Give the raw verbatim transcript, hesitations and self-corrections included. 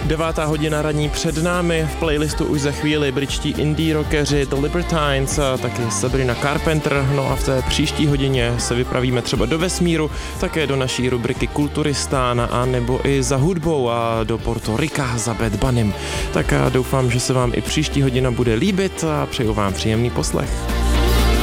Devátá hodina ranní před námi, v playlistu už za chvíli britští indie rockeři The Libertines a taky Sabrina Carpenter, no a v té příští hodině se vypravíme třeba do vesmíru, také do naší rubriky Kulturistán a nebo i za hudbou a do Porto Rika za Bad Bunnym. Tak a doufám, že se vám i příští hodina bude líbit a přeju vám příjemný poslech.